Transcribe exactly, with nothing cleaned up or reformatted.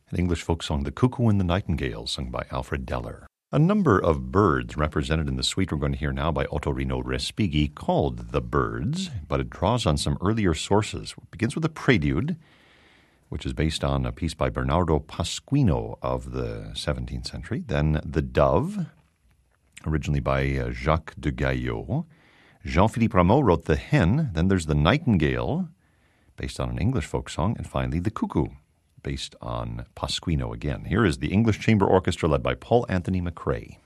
An English folk song, The Cuckoo and the Nightingale, sung by Alfred Deller. A number of birds represented in the suite we're going to hear now by Ottorino Respighi, called The Birds, but it draws on some earlier sources. It begins with a prelude, which is based on a piece by Bernardo Pasquino of the seventeenth century. Then The Dove, originally by uh, Jacques de Gaillot. Jean-Philippe Rameau wrote The Hen. Then there's The Nightingale, based on an English folk song. And finally, The Cuckoo, based on Pasquino again. Here is the English Chamber Orchestra led by Paul Anthony McRae.